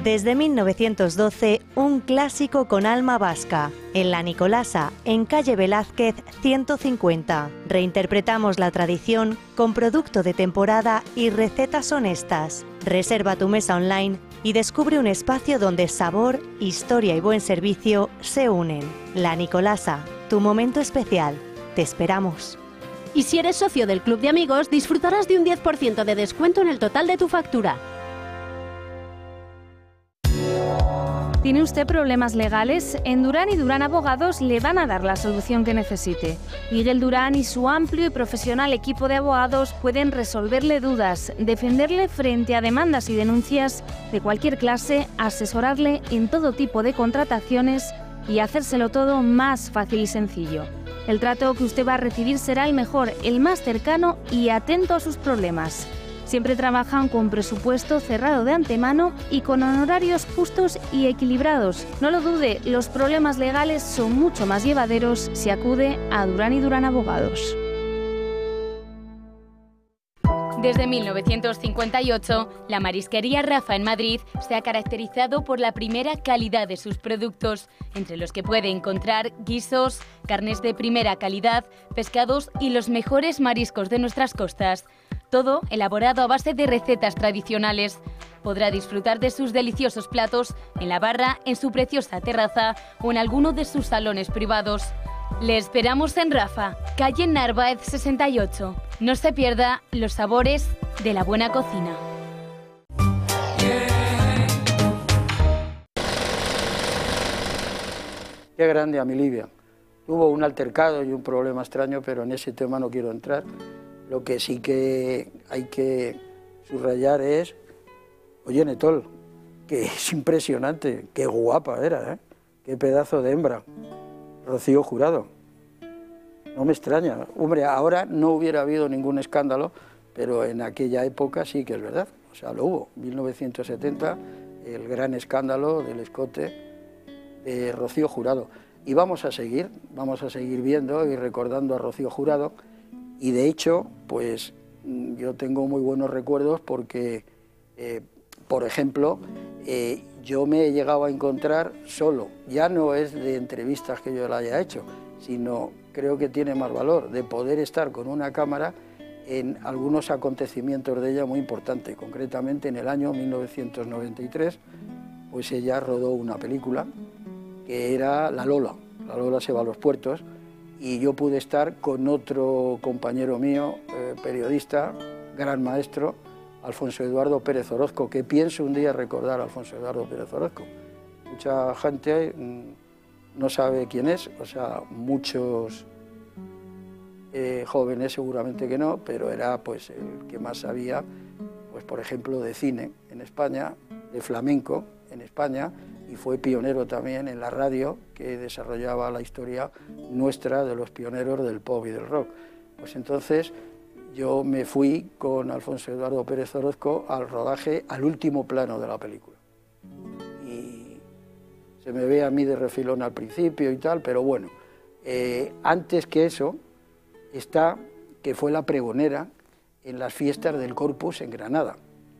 Desde 1912, un clásico con alma vasca. En La Nicolasa, en calle Velázquez 150. Reinterpretamos la tradición con producto de temporada y recetas honestas. Reserva tu mesa online y descubre un espacio donde sabor, historia y buen servicio se unen. La Nicolasa, tu momento especial. Te esperamos. Y si eres socio del Club de Amigos, disfrutarás de un 10% de descuento en el total de tu factura. ¿Tiene usted problemas legales? En Durán y Durán Abogados le van a dar la solución que necesite. Miguel Durán y su amplio y profesional equipo de abogados pueden resolverle dudas, defenderle frente a demandas y denuncias de cualquier clase, asesorarle en todo tipo de contrataciones y hacérselo todo más fácil y sencillo. El trato que usted va a recibir será el mejor, el más cercano y atento a sus problemas. Siempre trabajan con presupuesto cerrado de antemano y con honorarios justos y equilibrados. No lo dude, los problemas legales son mucho más llevaderos si acude a Durán y Durán Abogados. Desde 1958, la marisquería Rafa en Madrid se ha caracterizado por la primera calidad de sus productos, entre los que puede encontrar guisos, carnes de primera calidad, pescados y los mejores mariscos de nuestras costas. Todo elaborado a base de recetas tradicionales. Podrá disfrutar de sus deliciosos platos en la barra, en su preciosa terraza o en alguno de sus salones privados. Le esperamos en Rafa, calle Narváez 68. No se pierda los sabores de la buena cocina. Qué grande Amilibia. Tuvo un altercado y un problema extraño, pero en ese tema no quiero entrar. Lo que sí que hay que subrayar es Ollene Tol, que es impresionante, qué guapa era, ¿eh? Qué pedazo de hembra. Rocío Jurado. No me extraña. Hombre, ahora no hubiera habido ningún escándalo, pero en aquella época sí que es verdad. O sea, lo hubo. 1970, el gran escándalo del escote de Rocío Jurado. Y vamos a seguir viendo y recordando a Rocío Jurado. Y de hecho, pues yo tengo muy buenos recuerdos porque, por ejemplo, yo me he llegado a encontrar solo, ya no es de entrevistas que yo la haya hecho, sino creo que tiene más valor de poder estar con una cámara en algunos acontecimientos de ella muy importantes. Concretamente en el año 1993, pues ella rodó una película que era La Lola se va a los puertos, y yo pude estar con otro compañero mío, periodista, gran maestro, Alfonso Eduardo Pérez Orozco, que pienso un día recordar a Alfonso Eduardo Pérez Orozco. Mucha gente no sabe quién es, o sea, muchos jóvenes seguramente que no, pero era pues el que más sabía, pues por ejemplo, de cine en España, de flamenco en España, y fue pionero también en la radio, que desarrollaba la historia nuestra de los pioneros del pop y del rock. Pues entonces yo me fui con Alfonso Eduardo Pérez Orozco al rodaje, al último plano de la película. Y se me ve a mí de refilón al principio y tal, pero bueno, antes que eso está que fue la pregonera en las fiestas del Corpus en Granada.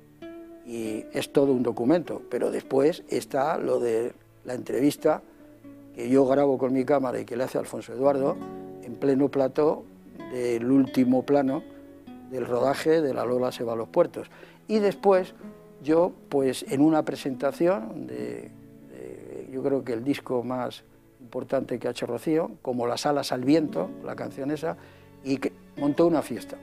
Y es todo un documento, pero después está lo de la entrevista que yo grabo con mi cámara y que le hace Alfonso Eduardo en pleno plató del último plano del rodaje de La Lola se va a los puertos. Y después yo, pues en una presentación yo creo que el disco más importante que ha hecho Rocío, como Las alas al viento, la canción esa, y que montó una fiesta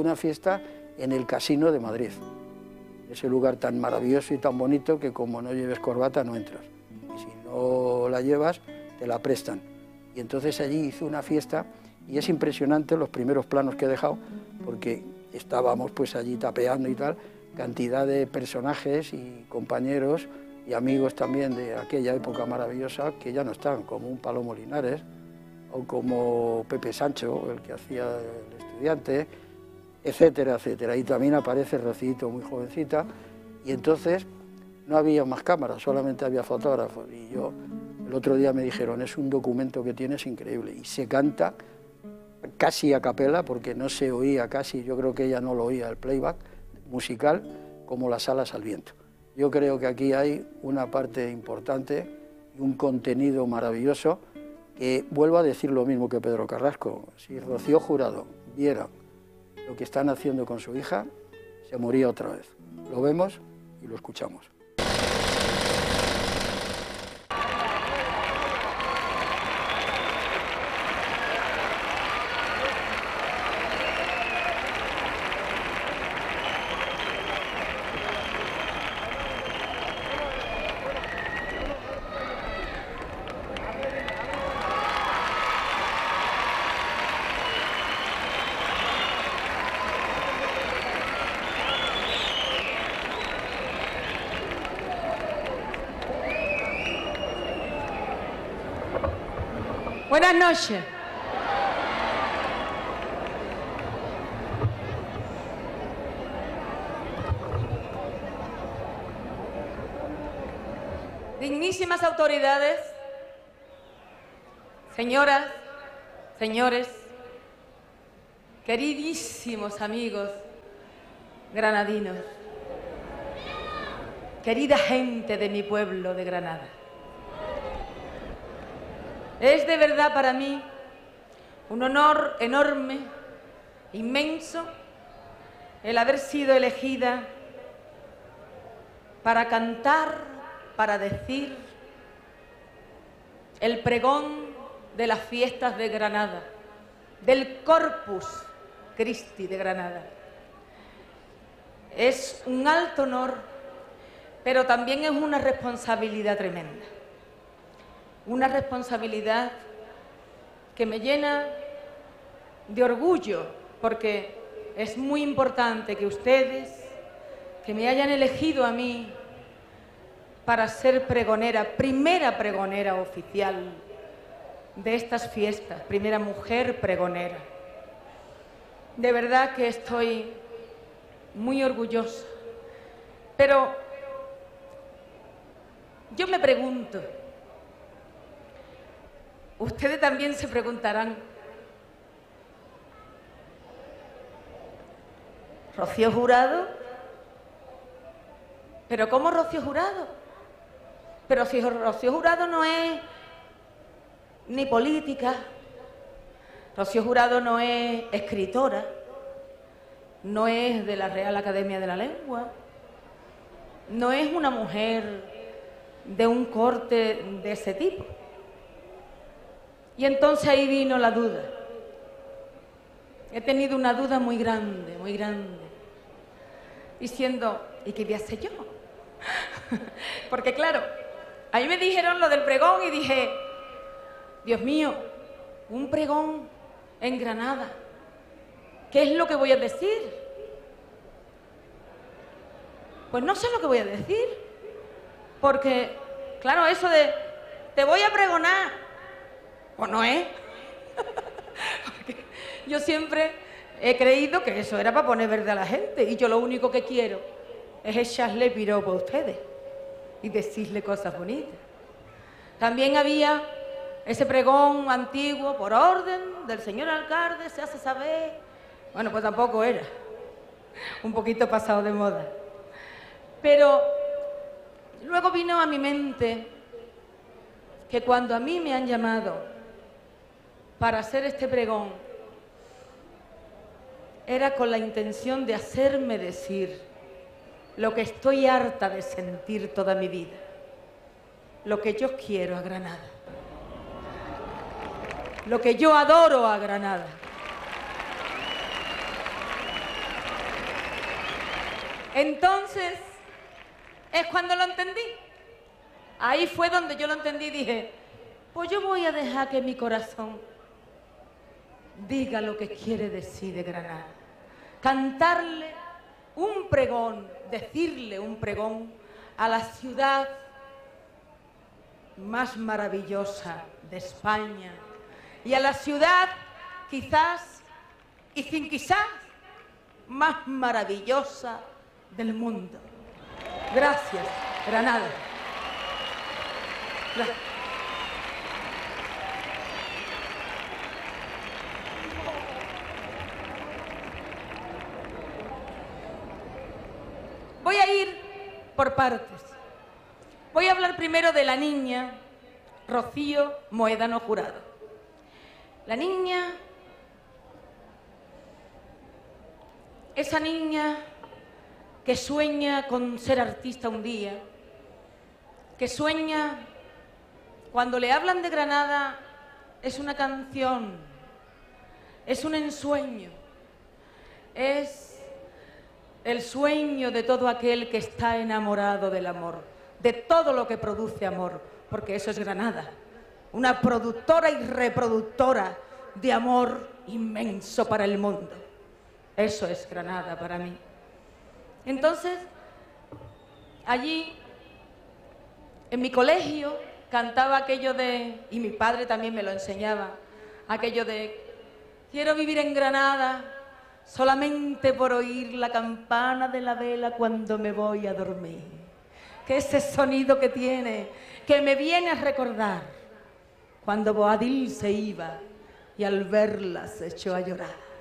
en el Casino de Madrid. Ese lugar tan maravilloso y tan bonito que como no lleves corbata no entras. Y si no la llevas, te la prestan. Y entonces allí hizo una fiesta y es impresionante los primeros planos que he dejado, porque estábamos pues allí tapeando y tal, cantidad de personajes y compañeros y amigos también de aquella época maravillosa que ya no están, como un Palomo Linares o como Pepe Sancho, el que hacía El Estudiante, etcétera, etcétera. Y también aparece Rocito, muy jovencita, y entonces no había más cámaras, solamente había fotógrafos. Y yo, el otro día me dijeron, es un documento que tienes increíble, y se canta casi a capela, porque no se oía casi, yo creo que ella no lo oía, el playback musical, como Las alas al viento. Yo creo que aquí hay una parte importante y un contenido maravilloso que, vuelvo a decir lo mismo que Pedro Carrasco, si Rocío Jurado viera lo que están haciendo con su hija, se moría otra vez. Lo vemos y lo escuchamos. Buenas noches. Dignísimas autoridades, señoras, señores, queridísimos amigos granadinos, querida gente de mi pueblo de Granada. Es de verdad para mí un honor enorme, inmenso, el haber sido elegida para cantar, para decir el pregón de las fiestas de Granada, del Corpus Christi de Granada. Es un alto honor, pero también es una responsabilidad tremenda. Una responsabilidad que me llena de orgullo, porque es muy importante que ustedes, que me hayan elegido a mí para ser pregonera, primera pregonera oficial de estas fiestas, primera mujer pregonera. De verdad que estoy muy orgullosa. Pero yo me pregunto, ustedes también se preguntarán, ¿Rocío Jurado? ¿Pero cómo Rocío Jurado? Pero si Rocío Jurado no es ni política, Rocío Jurado no es escritora, no es de la Real Academia de la Lengua, no es una mujer de un corte de ese tipo. Y entonces ahí vino la duda. He tenido una duda muy grande, diciendo, ¿y qué voy a hacer yo? Porque claro, a mí me dijeron lo del pregón y dije, Dios mío, un pregón en Granada, ¿qué es lo que voy a decir? Pues no sé lo que voy a decir, porque claro, eso de te voy a pregonar, pues no es. Porque yo siempre he creído que eso era para poner verde a la gente, y yo lo único que quiero es echarle piropo a ustedes y decirle cosas bonitas. También había ese pregón antiguo, por orden del señor alcalde, se hace saber. Bueno, pues tampoco era. Un poquito pasado de moda. Pero luego vino a mi mente que cuando a mí me han llamado para hacer este pregón, era con la intención de hacerme decir lo que estoy harta de sentir toda mi vida, lo que yo quiero a Granada, lo que yo adoro a Granada. Entonces, es cuando lo entendí. Ahí fue donde yo lo entendí y dije, pues yo voy a dejar que mi corazón diga lo que quiere decir de Granada. Cantarle un pregón, decirle un pregón a la ciudad más maravillosa de España y a la ciudad quizás, y sin quizás, más maravillosa del mundo. Gracias, Granada. Gracias. Voy a ir por partes. Voy a hablar primero de la niña Rocío Moedano Jurado. La niña, esa niña que sueña con ser artista un día, que sueña, cuando le hablan de Granada, es una canción, es un ensueño, es el sueño de todo aquel que está enamorado del amor, de todo lo que produce amor, porque eso es Granada, una productora y reproductora de amor inmenso para el mundo. Eso es Granada para mí. Entonces, allí, en mi colegio, cantaba aquello de, y mi padre también me lo enseñaba, aquello de, quiero vivir en Granada solamente por oír la campana de la vela cuando me voy a dormir. Que ese sonido que tiene, que me viene a recordar cuando Boadil se iba y al verla se echó a llorar.